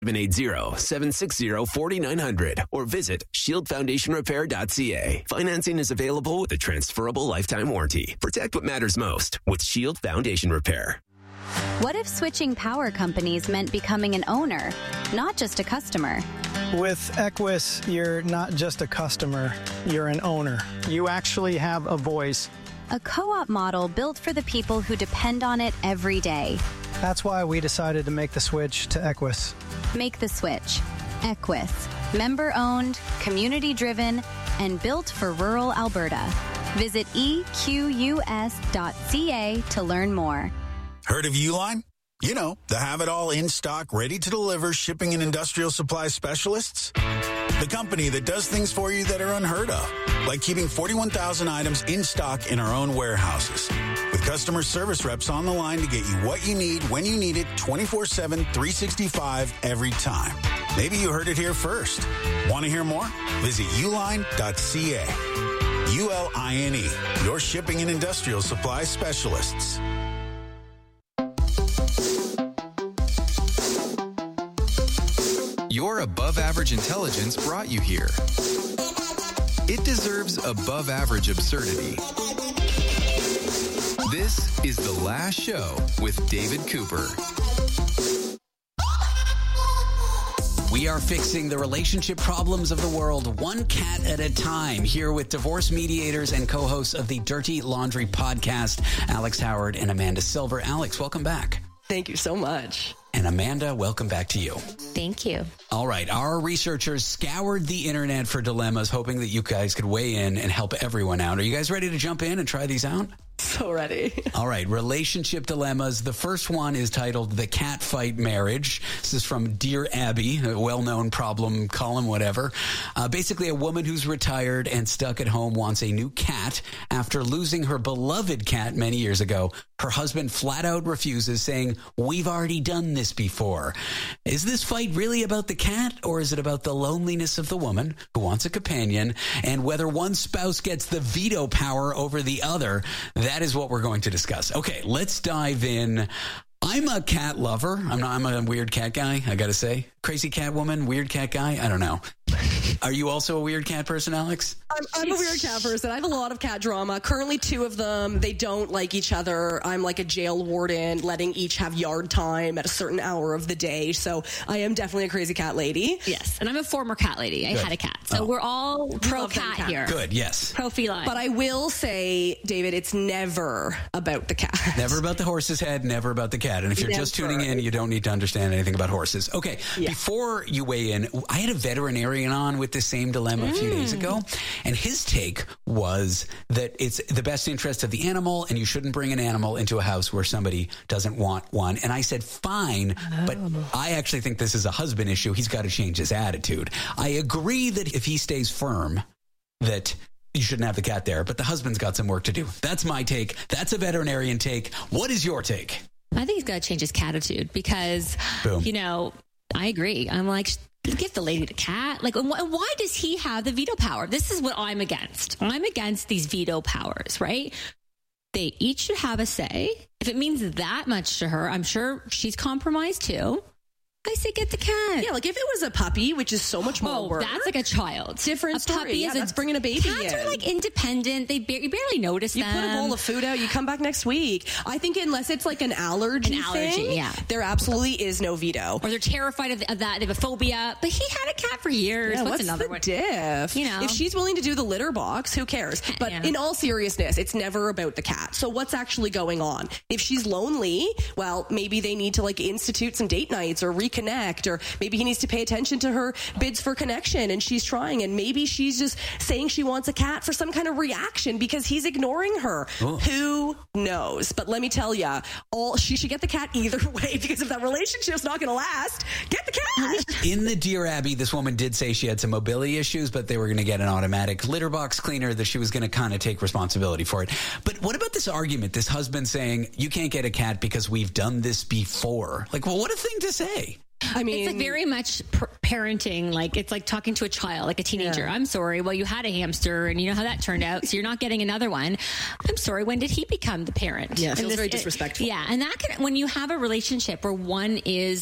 780-760-4900 or visit shieldfoundationrepair.ca. Financing is available with a transferable lifetime warranty. Protect what matters most with Shield Foundation Repair. What if switching power companies meant becoming an owner, not just a customer? With Equus, you're not just a customer, you're an owner. You actually have a voice. A co-op model built for the people who depend on it every day. That's why we decided to make the switch to Equus. Make the switch. Equus. Member-owned, community-driven, and built for rural Alberta. Visit equs.ca to learn more. Heard of Uline? You know, the have-it-all in-stock, ready-to-deliver shipping and industrial supply specialists. The company that does things for you that are unheard of, like keeping 41,000 items in stock in our own warehouses. With customer service reps on the line to get you what you need when you need it 24/7, 365 every time. Maybe you heard it here first. Want to hear more? Visit uline.ca. ULINE, your shipping and industrial supply specialists. Your above-average intelligence brought you here. It deserves above-average absurdity. This is The Last Show with David Cooper. We are fixing the relationship problems of the world one cat at a time. Here with divorce mediators and co-hosts of the Dirty Laundry podcast, Alex Howard and Amanda Silver. Alex, welcome back. Thank you so much. And Amanda, welcome back to you. Thank you. All right. Our researchers scoured the internet for dilemmas, hoping that you guys could weigh in and help everyone out. Are you guys ready to jump in and try these out? So ready. All right. Relationship dilemmas. The first one is titled The Cat Fight Marriage. This is from Dear Abby, a well-known problem column, whatever. Basically, a woman who's retired and stuck at home wants a new cat after losing her beloved cat many years ago. Her husband flat out refuses, saying, "We've already done this before." Is this fight really about the cat, or is it about the loneliness of the woman who wants a companion, and whether one spouse gets the veto power over the other? That is what we're going to discuss. Okay, let's dive in. I'm a cat lover. I'm a weird cat guy, I gotta say. Crazy cat woman, weird cat guy, I don't know. Are you also a weird cat person, Alex? I'm a weird cat person. I have a lot of cat drama. Currently, 2 of them, they don't like each other. I'm like a jail warden, letting each have yard time at a certain hour of the day. So I am definitely a crazy cat lady. Yes, and I'm a former cat lady. I had a cat. So we're all pro-cat here. Good, yes. Pro-feline. But I will say, David, it's never about the cat. Never about the horse's head, never about the cat. And if you're just tuning in, you don't need to understand anything about horses. Okay, before you weigh in, I had a veterinarian on with the same dilemma a few days ago, and his take was that it's the best interest of the animal and you shouldn't bring an animal into a house where somebody doesn't want one. And I said, fine, but I actually think this is a husband issue. He's got to change his attitude. I agree that if he stays firm, that you shouldn't have the cat there, but the husband's got some work to do. That's my take. That's a veterinarian take. What is your take? I think he's got to change his catitude because, you know, I agree. I'm like, give the lady the cat. Like, why does he have the veto power? This is what I'm against. I'm against these veto powers, right? They each should have a say. If it means that much to her, I'm sure she's compromised too. I say get the cat. Yeah, like if it was a puppy, which is so much more work. That's like a child. Different story. Puppy is that's bringing a baby Cats in. are like independent. You barely notice them. You put a bowl of food out, you come back next week. I think unless it's like an allergy thing, there absolutely is no veto. Or they're terrified of that. They have a phobia. But he had a cat for years. Yeah, what's another the one? Diff? You know, if she's willing to do the litter box, who cares? But in all seriousness, it's never about the cat. So what's actually going on? If she's lonely, well, maybe they need to like institute some date nights or reconnect, or maybe he needs to pay attention to her bids for connection and she's trying, and maybe she's just saying she wants a cat for some kind of reaction because he's ignoring her. Who knows? But let me tell you, she should get the cat either way, because if that relationship's not going to last, get the cat. In the Dear Abby, this woman did say she had some mobility issues, but they were going to get an automatic litter box cleaner, that she was going to kind of take responsibility for it. But what about this argument, this husband saying, you can't get a cat because we've done this before? Like, well, what a thing to say. I mean, it's like very much parenting. Like, it's like talking to a child, like a teenager. I'm sorry. Well, you had a hamster and you know how that turned out. So you're not getting another one. I'm sorry. When did he become the parent? Yeah, it feels very disrespectful. Yeah. And that can, when you have a relationship where one is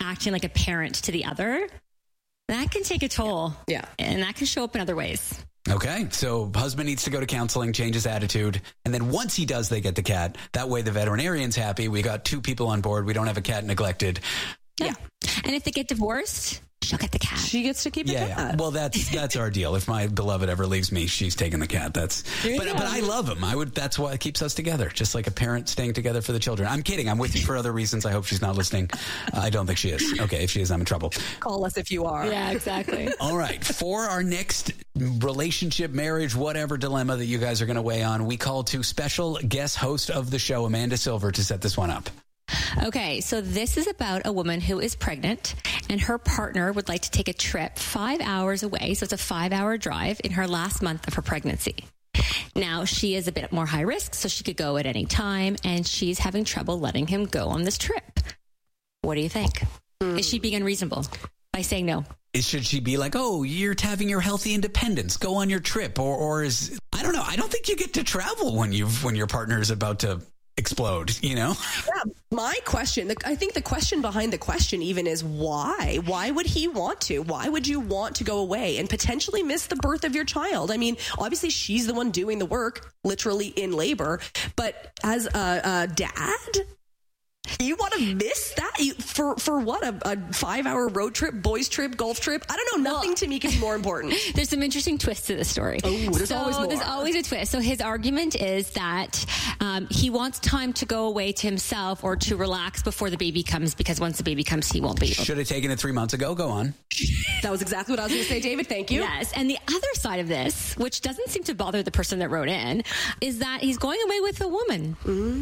acting like a parent to the other, that can take a toll. Yeah. And that can show up in other ways. Okay, so husband needs to go to counseling, change his attitude, and then once he does, they get the cat. That way the veterinarian's happy. We got 2 people on board. We don't have a cat neglected. Yeah. And if they get divorced, she'll get the cat. She gets to keep the cat. Yeah. Well, that's our deal. If my beloved ever leaves me, she's taking the cat. But I love him. That's why it keeps us together. Just like a parent staying together for the children. I'm kidding. I'm with you for other reasons. I hope she's not listening. I don't think she is. Okay, if she is, I'm in trouble. Call us if you are. Yeah, exactly. All right. For our next relationship, marriage, whatever dilemma that you guys are going to weigh on, we call to special guest host of the show, Amanda Silver, to set this one up. Okay, so this is about a woman who is pregnant and her partner would like to take a trip 5 hours away. So it's a 5-hour drive in her last month of her pregnancy. Now, she is a bit more high risk, so she could go at any time, and she's having trouble letting him go on this trip. What do you think? Is she being unreasonable by saying no? Should she be like, oh, you're having your healthy independence, go on your trip? Or is, I don't know. I don't think you get to travel when your partner is about to explode, you know? Yeah, my question, I think the question behind the question even is why? Why would he want to? Why would you want to go away and potentially miss the birth of your child? I mean, obviously she's the one doing the work, literally in labor, but as a dad, you want to miss that for what? A 5-hour road trip, boys trip, golf trip? I don't know. Nothing to me can be more important. There's some interesting twists to the story. Oh, there's always more. There's always a twist. So his argument is that he wants time to go away to himself or to relax before the baby comes, because once the baby comes, he won't be able. Should have taken it 3 months ago. Go on. That was exactly what I was going to say, David. Thank you. Yes. And the other side of this, which doesn't seem to bother the person that wrote in, is that he's going away with a woman.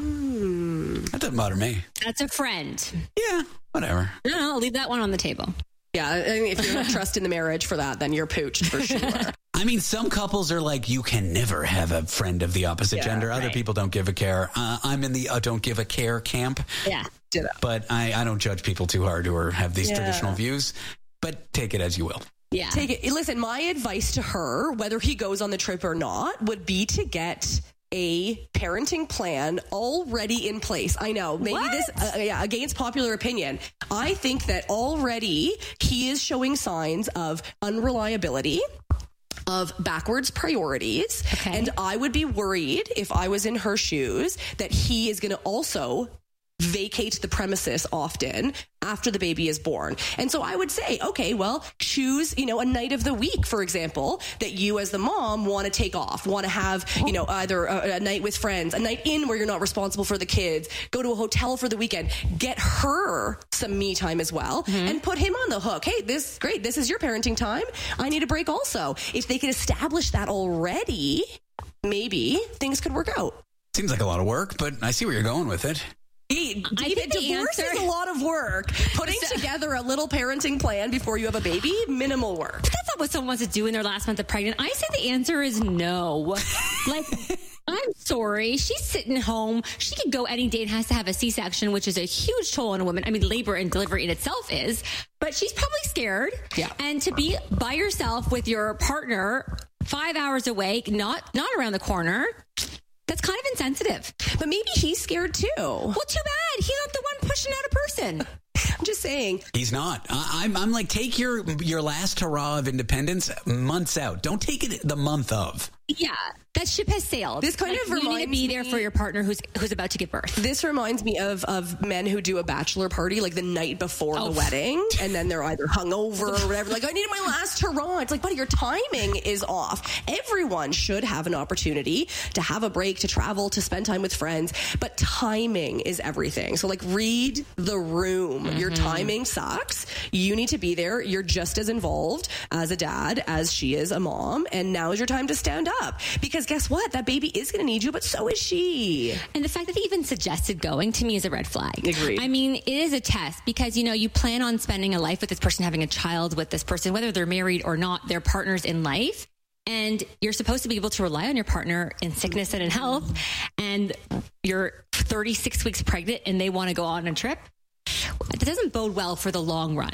That doesn't bother me. That's a friend. Yeah, whatever. No, I'll leave that one on the table. Yeah, I mean, if you're not trusting the marriage for that, then you're pooched for sure. I mean, some couples are like, you can never have a friend of the opposite gender. Other people don't give a care. I'm in the don't give a care camp. Yeah. Ditto. But I don't judge people too hard who have these traditional views. But take it as you will. Yeah. Take it. Listen, my advice to her, whether he goes on the trip or not, would be to get a parenting plan already in place. I know, maybe this, against popular opinion. I think that already he is showing signs of unreliability, of backwards priorities. Okay. And I would be worried if I was in her shoes that he is going to also vacate the premises often after the baby is born. And so I would say, okay, well, choose, a night of the week, for example, that you as the mom want to take off, want to have, either a night with friends, a night in where you're not responsible for the kids, go to a hotel for the weekend, get her some me time as well, and put him on the hook. Hey, this is your parenting time. I need a break also. If they could establish that already, maybe things could work out. Seems like a lot of work, but I see where you're going with it. Divorce is a lot of work. Putting together a little parenting plan before you have a baby, minimal work. That's not what someone wants to do in their last month of pregnant. I say the answer is no. I'm sorry. She's sitting home. She could go any day and has to have a C-section, which is a huge toll on a woman. I mean, labor and delivery in itself is, but she's probably scared. Yeah. And to be by yourself with your partner 5 hours away, not around the corner, that's kind of insensitive. But maybe he's scared too. Well, too bad. He's not the one pushing out a person. I'm just saying. He's not. I'm like, take your last hurrah of independence months out. Don't take it the month of. Yeah, that ship has sailed. This kind of reminds you need to be there for your partner who's about to give birth. This reminds me of men who do a bachelor party like the night before the wedding, and then they're either hungover or whatever. Like, I needed my last hurrah. It's like, buddy, your timing is off. Everyone should have an opportunity to have a break, to travel, to spend time with friends, but timing is everything. So, like, read the room. Your timing sucks. You need to be there. You're just as involved as a dad as she is a mom, and now is your time to stand up. Because guess what? That baby is going to need you, but so is she. And the fact that he even suggested going, to me, is a red flag. Agreed. I mean, it is a test because, you plan on spending a life with this person, having a child with this person, whether they're married or not, they're partners in life. And you're supposed to be able to rely on your partner in sickness and in health. And you're 36 weeks pregnant and they want to go on a trip. That doesn't bode well for the long run.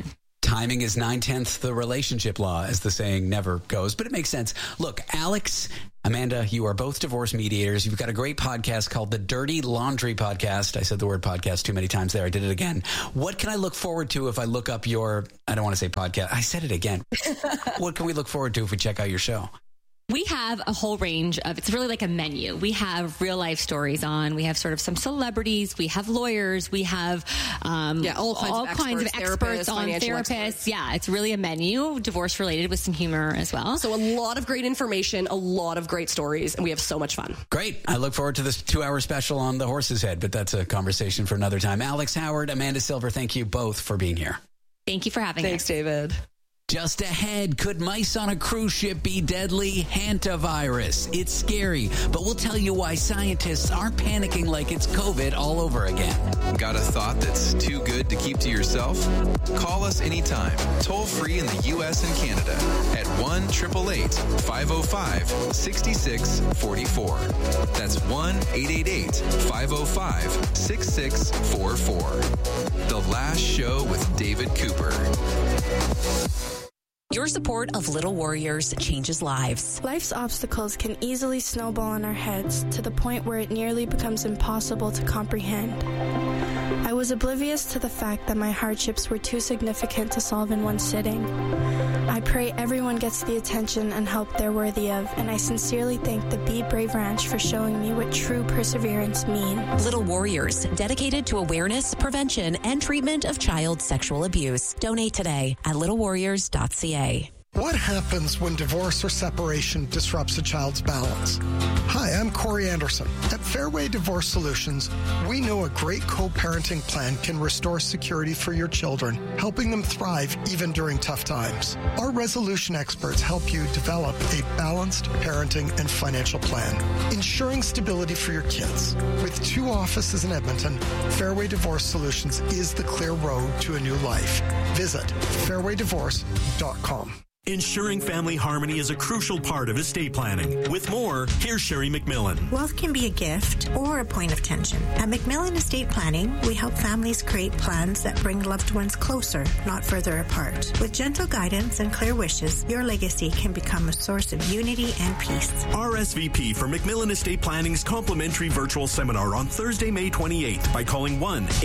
timing is 9/10 the relationship law, as the saying never goes, but it makes sense. Look, Alex, Amanda, you are both divorce mediators. You've got a great podcast called the Dirty Laundry Podcast. I said the word podcast too many times there. I did it again. What can I look forward to if I look up your, I don't want to say podcast. I said it again. What can we look forward to if we check out your show? We have a whole range of, it's really like a menu. We have real life stories on. We have sort of some celebrities. We have lawyers. We have all kinds of experts on therapists. Yeah, it's really a menu, divorce related, with some humor as well. So a lot of great information, a lot of great stories, and we have so much fun. Great. I look forward to this 2-hour special on the horse's head, but that's a conversation for another time. Alex Howard, Amanda Silver, thank you both for being here. Thank you for having us. Thanks, David. Just ahead, could mice on a cruise ship be deadly? Hantavirus. It's scary, but we'll tell you why scientists aren't panicking like it's COVID all over again. Got a thought that's too good to keep to yourself? Call us anytime, toll free in the U.S. and Canada at 1-888-505-6644. That's 1-888-505-6644. The Last Show with David Cooper. Your support of Little Warriors changes lives. Life's obstacles can easily snowball in our heads to the point where it nearly becomes impossible to comprehend. I was oblivious to the fact that my hardships were too significant to solve in one sitting. I pray everyone gets the attention and help they're worthy of, and I sincerely thank the Be Brave Ranch for showing me what true perseverance means. Little Warriors, dedicated to awareness, prevention, and treatment of child sexual abuse. Donate today at littlewarriors.ca. What happens when divorce or separation disrupts a child's balance? Hi, I'm Corey Anderson. At Fairway Divorce Solutions, we know a great co-parenting plan can restore security for your children, helping them thrive even during tough times. Our resolution experts help you develop a balanced parenting and financial plan, ensuring stability for your kids. With 2 offices in Edmonton, Fairway Divorce Solutions is the clear road to a new life. Visit fairwaydivorce.com. Ensuring family harmony is a crucial part of estate planning. With more, here's Sherry McMillan. Wealth can be a gift or a point of tension. At McMillan Estate Planning, we help families create plans that bring loved ones closer, not further apart. With gentle guidance and clear wishes, your legacy can become a source of unity and peace. RSVP for McMillan Estate Planning's complimentary virtual seminar on Thursday, May 28th by calling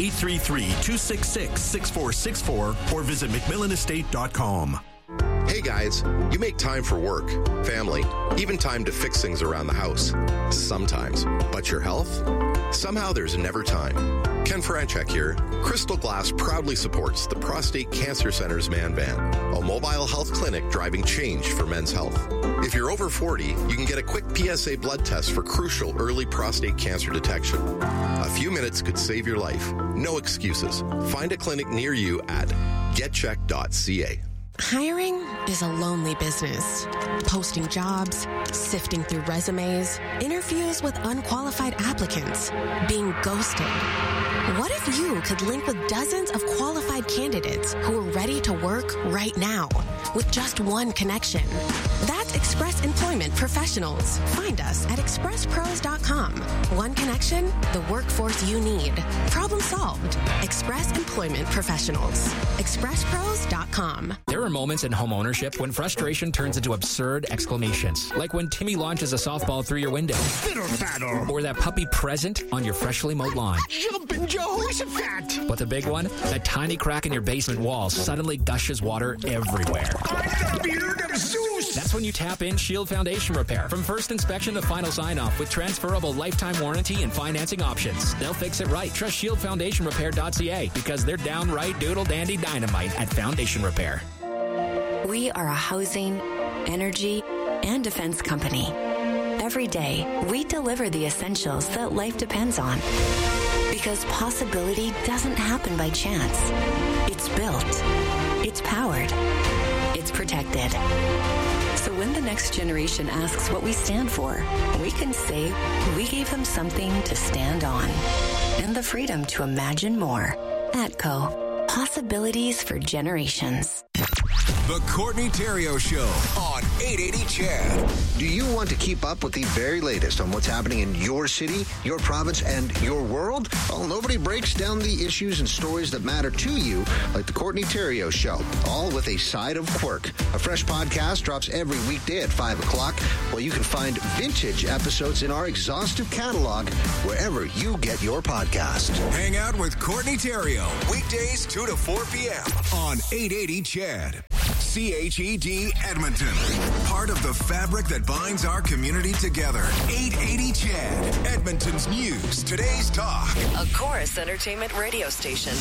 1-833-266-6464 or visit McMillanestate.com. Hey guys, you make time for work, family, even time to fix things around the house. Sometimes. But your health? Somehow there's never time. Ken Franchek here. Crystal Glass proudly supports the Prostate Cancer Center's Man Van, a mobile health clinic driving change for men's health. If you're over 40, you can get a quick PSA blood test for crucial early prostate cancer detection. A few minutes could save your life. No excuses. Find a clinic near you at getcheck.ca. Hiring is a lonely business. Posting jobs, sifting through resumes, interviews with unqualified applicants, being ghosted. What if you could link with dozens of qualified candidates who are ready to work right now with just one connection? That's Express Employment Professionals. Find us at expresspros.com. One connection, the workforce you need. Problem solved. Express Employment Professionals. expresspros.com. There are moments in home ownership when frustration turns into absurd exclamations, like when Timmy launches a softball through your window, or that puppy present on your freshly mowed lawn. Jumpin' Jehoshaphat! But the big one, that tiny crack in your basement wall suddenly gushes water everywhere. That's when you tap in Shield Foundation Repair. From first inspection to final sign-off with transferable lifetime warranty and financing options. They'll fix it right. Trust ShieldFoundationRepair.ca because they're downright doodle-dandy dynamite at Foundation Repair. We are a housing, energy, and defense company. Every day, we deliver the essentials that life depends on. Because possibility doesn't happen by chance. It's built. It's powered. It's protected. So when the next generation asks what we stand for, we can say we gave them something to stand on. And the freedom to imagine more. ATCO. Possibilities for generations. The Courtney Theriault Show on on 880 CHED. Do you want to keep up with the very latest on what's happening in your city, your province, and your world? Well, nobody breaks down the issues and stories that matter to you like the Courtney Theriault Show, all with a side of quirk. A fresh podcast drops every weekday at 5 o'clock, where you can find vintage episodes in our exhaustive catalog wherever you get your podcast. Hang out with Courtney Theriault, weekdays 2 to 4 p.m. on 880 CHED. CHED Edmonton, part of the fabric that binds our community together. 880 CHED, Edmonton's news, today's talk. A Chorus Entertainment radio station.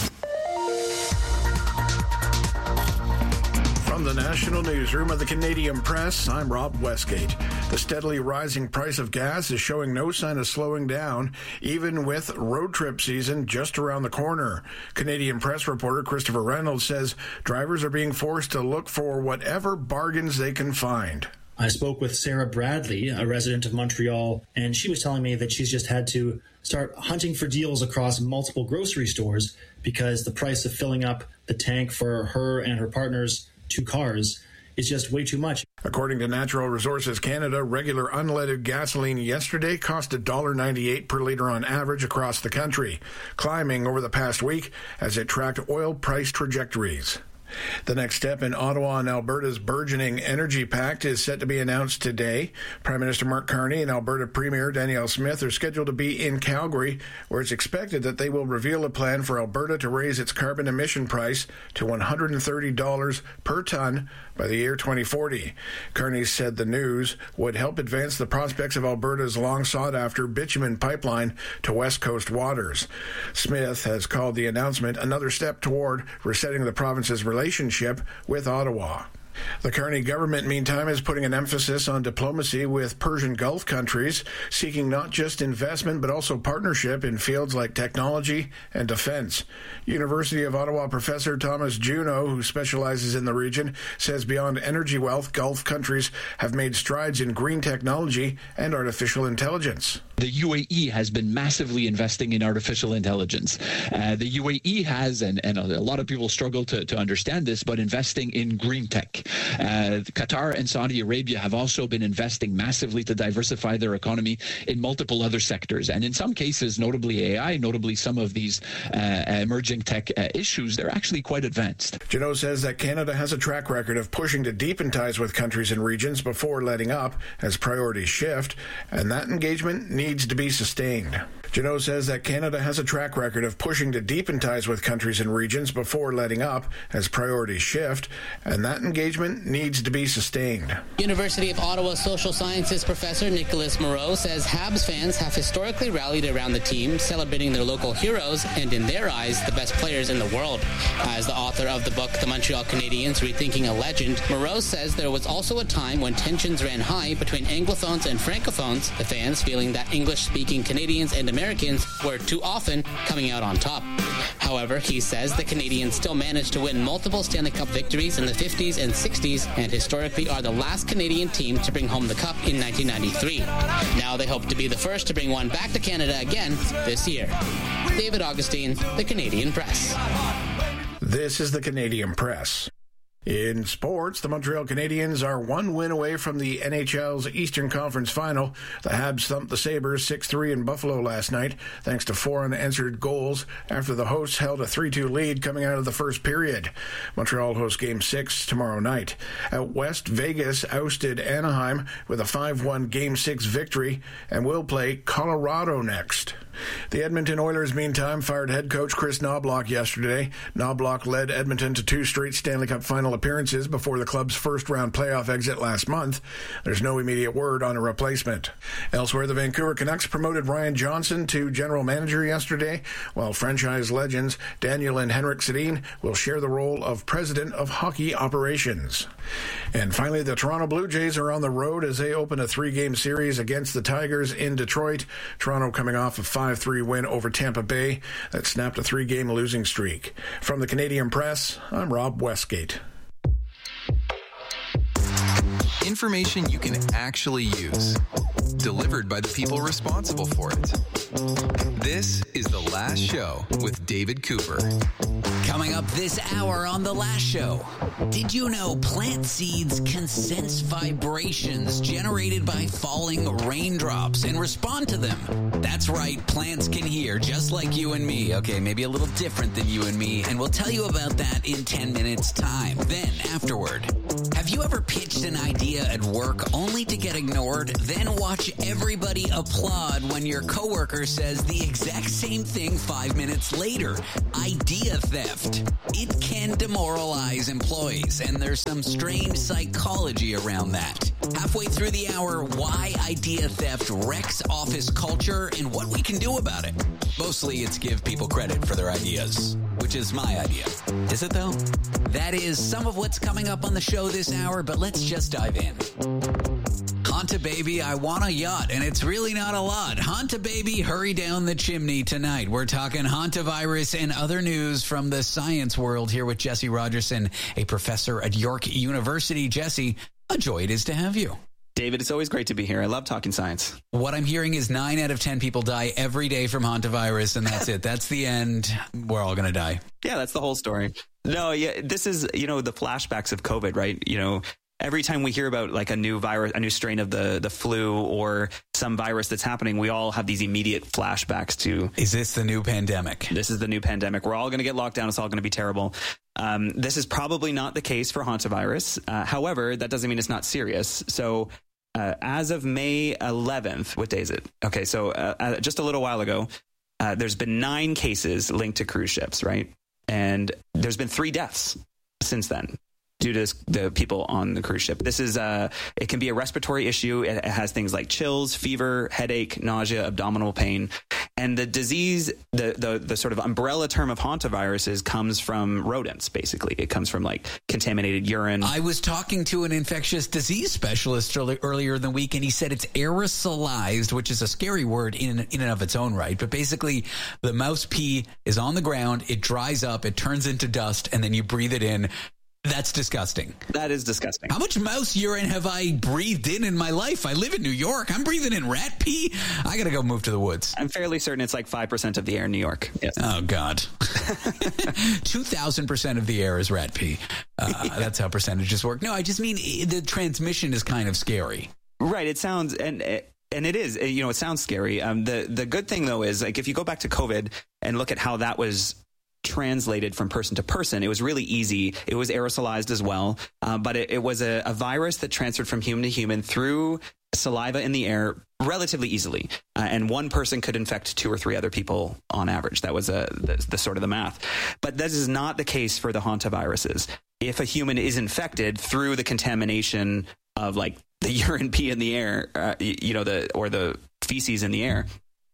From the National Newsroom of the Canadian Press, I'm Rob Westgate. The steadily rising price of gas is showing no sign of slowing down, even with road trip season just around the corner. Canadian Press reporter Christopher Reynolds says drivers are being forced to look for whatever bargains they can find. I spoke with Sarah Bradley, a resident of Montreal, and she was telling me that she's just had to start hunting for deals across multiple grocery stores because the price of filling up the tank for her and her partner's 2 cars is just way too much. According to Natural Resources Canada, regular unleaded gasoline yesterday cost $1.98 per litre on average across the country, climbing over the past week as it tracked oil price trajectories. The next step in Ottawa and Alberta's burgeoning energy pact is set to be announced today. Prime Minister Mark Carney and Alberta Premier Danielle Smith are scheduled to be in Calgary, where it's expected that they will reveal a plan for Alberta to raise its carbon emission price to $130 per tonne by the year 2040. Carney said the news would help advance the prospects of Alberta's long-sought-after bitumen pipeline to West Coast waters. Smith has called the announcement another step toward resetting the province's relationship with Ottawa. The Carney government, meantime, is putting an emphasis on diplomacy with Persian Gulf countries, seeking not just investment but also partnership in fields like technology and defense. University of Ottawa professor Thomas Juneau, who specializes in the region, says beyond energy wealth, Gulf countries have made strides in green technology and artificial intelligence. The UAE has been massively investing in artificial intelligence. The UAE has, and a lot of people struggle to understand this, but investing in green tech. Qatar and Saudi Arabia have also been investing massively to diversify their economy in multiple other sectors. And in some cases, notably AI, notably some of these emerging tech issues, they're actually quite advanced. Juneau says that Canada has a track record of pushing to deepen ties with countries and regions before letting up as priorities shift, and that engagement needs to be sustained. Juneau says that Canada has a track record of pushing to deepen ties with countries and regions before letting up as priorities shift, and that engagement needs to be sustained. University of Ottawa social sciences professor Nicholas Moreau says Habs fans have historically rallied around the team, celebrating their local heroes and, in their eyes, the best players in the world. As the author of the book The Montreal Canadiens Rethinking a Legend, Moreau says there was also a time when tensions ran high between Anglophones and Francophones, the fans feeling that English-speaking Canadians and Americans were too often coming out on top. However, he says the Canadiens still managed to win multiple Stanley Cup victories in the 50s and 60s and historically are the last Canadian team to bring home the Cup in 1993. Now they hope to be the first to bring one back to Canada again this year. David Augustine, The Canadian Press. This is The Canadian Press. In sports, the Montreal Canadiens are one win away from the NHL's Eastern Conference Final. The Habs thumped the Sabres 6-3 in Buffalo last night, thanks to 4 unanswered goals after the hosts held a 3-2 lead coming out of the first period. Montreal hosts Game 6 tomorrow night. Out west, Vegas ousted Anaheim with a 5-1 Game 6 victory and will play Colorado next. The Edmonton Oilers, meantime, fired head coach Chris Knoblauch yesterday. Knoblauch led Edmonton to 2 straight Stanley Cup final appearances before the club's first-round playoff exit last month. There's no immediate word on a replacement. Elsewhere, the Vancouver Canucks promoted Ryan Johnson to general manager yesterday, while franchise legends Daniel and Henrik Sedin will share the role of president of hockey operations. And finally, the Toronto Blue Jays are on the road as they open a 3-game series against the Tigers in Detroit. Toronto coming off a 5-3 win over Tampa Bay that snapped a 3-game losing streak. From the Canadian Press, I'm Rob Westgate. Information you can actually use. Delivered by the people responsible for it. This is The Last Show with David Cooper. Coming up this hour on The Last Show, did you know plant seeds can sense vibrations generated by falling raindrops and respond to them? That's right, plants can hear just like you and me. Okay, maybe a little different than you and me, and we'll tell you about that in 10 minutes' time. Then, afterward, have you ever pitched an idea at work only to get ignored, then watch everybody applaud when your coworker says the exact same thing 5 minutes later? Idea theft. It can demoralize employees, and there's some strange psychology around that. Halfway through the hour, why idea theft wrecks office culture and what we can do about it. Mostly it's give people credit for their ideas, which is my idea. Is it though? That is some of what's coming up on the show this hour, but let's just dive in. Honta Baby, I want a yacht, and it's really not a lot. Honta Baby, hurry down the chimney tonight. We're talking hantavirus and other news from the science world here with Jesse Rogerson, a professor at York University. Jesse, a joy it is to have you. David, it's always great to be here. I love talking science. What I'm hearing is 9 out of 10 people die every day from hantavirus, and that's it. That's the end. We're all going to die. Yeah, that's the whole story. No, yeah, this is, the flashbacks of COVID, right? Every time we hear about like a new virus, a new strain of the flu or some virus that's happening, we all have these immediate flashbacks to... Is this the new pandemic? This is the new pandemic. We're all going to get locked down. It's all going to be terrible. This is probably not the case for hantavirus. However, that doesn't mean it's not serious. So as of May 11th, what day is it? Okay, so just a little while ago, there's been 9 cases linked to cruise ships, right? And there's been 3 deaths since then due to the people on the cruise ship. This is it can be a respiratory issue. It has things like chills, fever, headache, nausea, abdominal pain. And the disease, the sort of umbrella term of hantaviruses comes from rodents, basically. It comes from like contaminated urine. I was talking to an infectious disease specialist earlier in the week, and he said it's aerosolized, which is a scary word in and of its own right. But basically, the mouse pee is on the ground, it dries up, it turns into dust, and then you breathe it in. That's disgusting. That is disgusting. How much mouse urine have I breathed in my life? I live in New York. I'm breathing in rat pee. I got to go move to the woods. I'm fairly certain it's like 5% of the air in New York. Yes. Oh, God. 2,000% of the air is rat pee. That's how percentages work. No, I just mean the transmission is kind of scary. Right. It sounds... And it is, it sounds scary. The good thing, though, is like if you go back to COVID and look at how that was translated from person to person, it was really easy. It was aerosolized as well, but it was a virus that transferred from human to human through saliva in the air relatively easily, and one person could infect 2 or 3 other people on average. That was the sort of the math. But this is not the case for the hantaviruses. If a human is infected through the contamination of like the urine, pee in the air, or the feces in the air,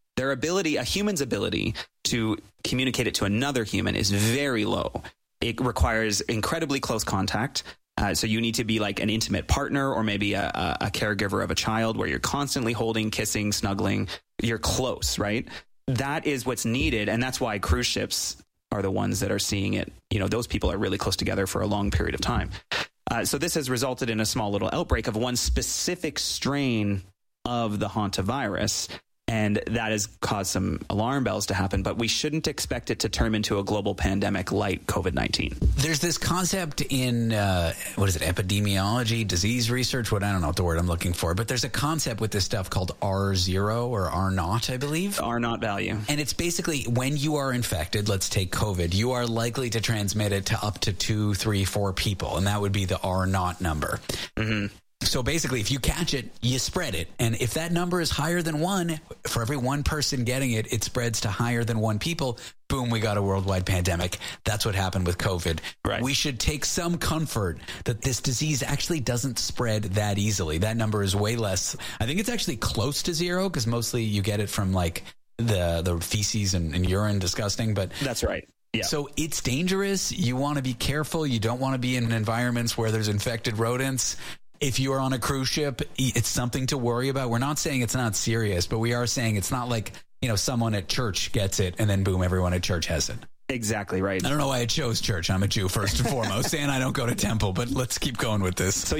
a human's ability to communicate it to another human is very low. It requires incredibly close contact. So you need to be like an intimate partner or maybe a caregiver of a child where you're constantly holding, kissing, snuggling. You're close, right? That is what's needed. And that's why cruise ships are the ones that are seeing it. Those people are really close together for a long period of time. So this has resulted in a small little outbreak of one specific strain of the hantavirus. And that has caused some alarm bells to happen, but we shouldn't expect it to turn into a global pandemic like COVID-19. There's this concept in, epidemiology, disease research, I don't know what the word I'm looking for, but there's a concept with this stuff called R0 or R0, I believe. R0 value. And it's basically when you are infected, let's take COVID, you are likely to transmit it to up to 2, 3, 4 people, and that would be the R0 number. Mm-hmm. So basically, if you catch it, you spread it. And if that number is higher than 1, for every 1 person getting it, it spreads to higher than 1 people. Boom, we got a worldwide pandemic. That's what happened with COVID. Right. We should take some comfort that this disease actually doesn't spread that easily. That number is way less. I think it's actually close to 0 because mostly you get it from like the feces and urine, disgusting. But that's right. Yeah. So it's dangerous. You want to be careful. You don't want to be in environments where there's infected rodents. If you are on a cruise ship, it's something to worry about. We're not saying it's not serious, but we are saying it's not like, someone at church gets it and then boom, everyone at church has it. Exactly right. I don't know why I chose church. I'm a Jew first and foremost, and I don't go to temple, but let's keep going with this. So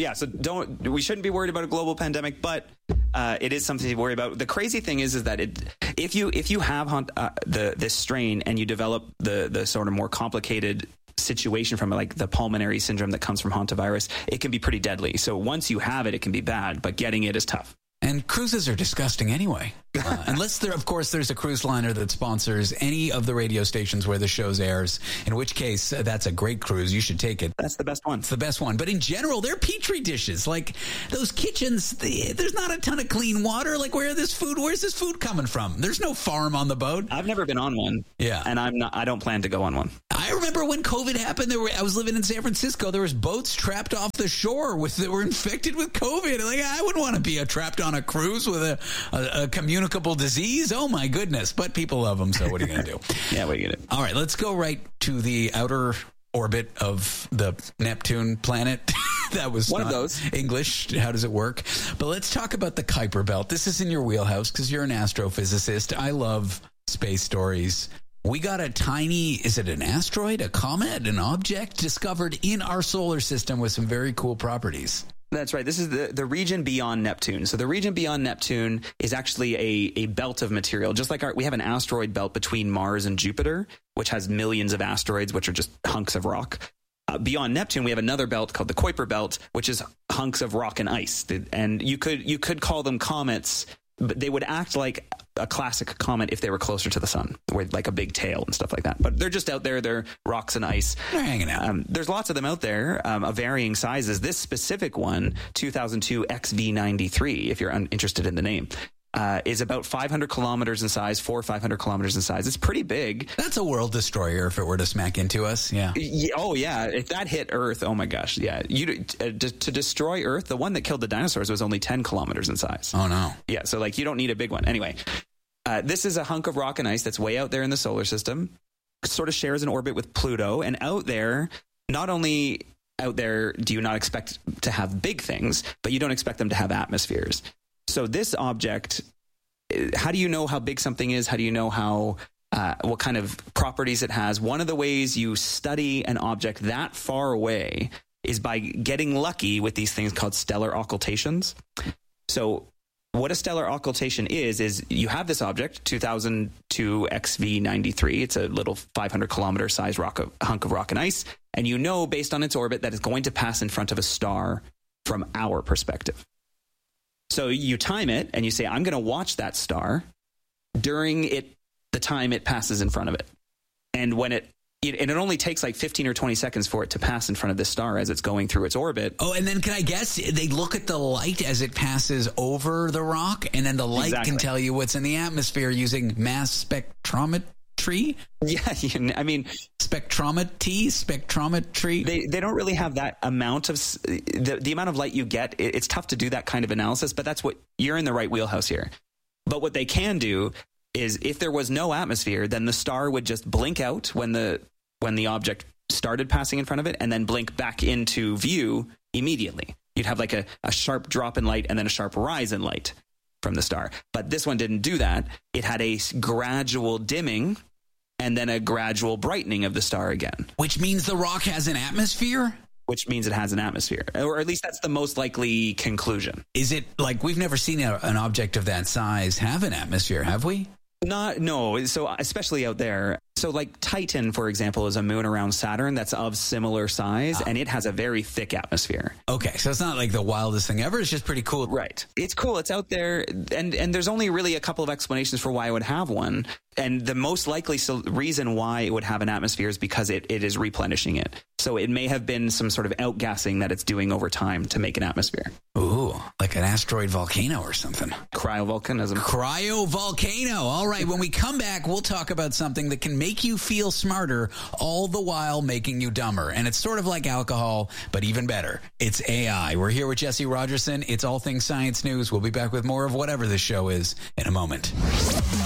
we shouldn't be worried about a global pandemic, but it is something to worry about. The crazy thing is that if you have this strain and you develop the sort of more complicated situation from like the pulmonary syndrome that comes from hantavirus, it can be pretty deadly. So once you have it, it can be bad, but getting it is tough. And cruises are disgusting anyway. Unless there's a cruise liner that sponsors any of the radio stations where the shows airs, in which case that's a great cruise. You should take it. That's the best one. It's the best one. But in general, they're petri dishes. Like those kitchens, there's not a ton of clean water. Like where's this food coming from? There's no farm on the boat. I've never been on one. Yeah. And I don't plan to go on one. I remember when COVID happened, I was living in San Francisco. There was boats trapped off the shore that were infected with COVID. Like I wouldn't want to be trapped on a cruise with a communicable disease. Oh my goodness! But people love them. So what are you going to do? Yeah, what are you going to do? All right, let's go right to the outer orbit of the Neptune planet. That was one of those. English. How does it work? But let's talk about the Kuiper Belt. This is in your wheelhouse because you're an astrophysicist. I love space stories. We got is it an asteroid, a comet, an object discovered in our solar system with some very cool properties. That's right. This is the region beyond Neptune. So the region beyond Neptune is actually a belt of material. Just like we have an asteroid belt between Mars and Jupiter, which has millions of asteroids, which are just hunks of rock. Beyond Neptune, we have another belt called the Kuiper Belt, which is hunks of rock and ice. And you could call them comets, but they would act like a classic comet if they were closer to the sun, with like a big tail and stuff like that. But they're just out there. They're rocks and ice. They're hanging out. There's lots of them out there of varying sizes. This specific one, 2002 XV93, if you're interested in the name, is about 500 kilometers in size, 400 or 500 kilometers in size. It's pretty big. That's a world destroyer if it were to smack into us. Yeah. Oh, yeah. If that hit Earth, oh, my gosh. Yeah. To destroy Earth, the one that killed the dinosaurs was only 10 kilometers in size. Oh, no. Yeah. So, like, you don't need a big one. Anyway, this is a hunk of rock and ice that's way out there in the solar system, sort of shares an orbit with Pluto. And out there, not only out there do you not expect to have big things, but you don't expect them to have atmospheres. So this object, how do you know how big something is? How do you know what kind of properties it has? One of the ways you study an object that far away is by getting lucky with these things called stellar occultations. So what a stellar occultation is you have this object, 2002 XV93. It's a little 500 kilometer size hunk of rock and ice. And you know, based on its orbit, that it's going to pass in front of a star from our perspective. So you time it and you say, I'm going to watch that star during the time it passes in front of it. And when it only takes like 15 or 20 seconds for it to pass in front of this star as it's going through its orbit. Oh, and then can I guess they look at the light as it passes over the rock, and then the light can tell you what's in the atmosphere using mass spectrometry? Yeah, I mean, spectrometry. They don't really have that amount of the amount of light you get. It's tough to do that kind of analysis, but that's what you're in the right wheelhouse here. But what they can do is, if there was no atmosphere, then the star would just blink out when the object started passing in front of it, and then blink back into view immediately. You'd have like a sharp drop in light and then a sharp rise in light from the star. But this one didn't do that. It had a gradual dimming and then a gradual brightening of the star again. Which means the rock has an atmosphere? Which means it has an atmosphere. Or at least that's the most likely conclusion. Is it like we've never seen an object of that size have an atmosphere, have we? No. So especially out there. So like Titan, for example, is a moon around Saturn that's of similar size, and it has a very thick atmosphere. Okay, so it's not like the wildest thing ever. It's just pretty cool. Right. It's cool. It's out there, and there's only really a couple of explanations for why it would have one. And the most likely reason why it would have an atmosphere is because it is replenishing it. So it may have been some sort of outgassing that it's doing over time to make an atmosphere. Ooh, like an asteroid volcano or something. Cryovolcanism. Cryovolcano. All right, when we come back, we'll talk about something that can make you feel smarter, all the while making you dumber. And it's sort of like alcohol, but even better. It's AI. We're here with Jesse Rogerson. It's All Things Science News. We'll be back with more of whatever this show is in a moment.